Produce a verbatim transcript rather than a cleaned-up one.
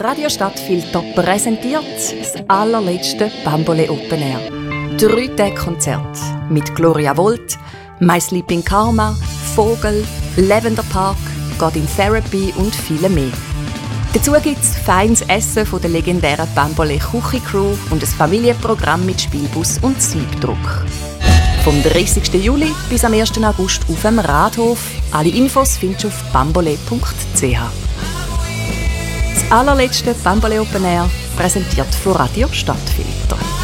Radio Stadtfilter präsentiert das allerletzte Bambole Open Air. Drei Tage Konzert mit Gloria Volt, My Sleeping Karma, Vogel, Lavender Park, God in Therapy und viele mehr. Dazu gibt es feines Essen von der legendären Bambole Küche-Crew und ein Familienprogramm mit Spielbus und Siebdruck. Vom dreißigsten Juli bis am ersten August auf dem Rathof. Alle Infos findest du auf bambole punkt c h. Das allerletzte Bambole Open Air, präsentiert von Radio Stadtfilter.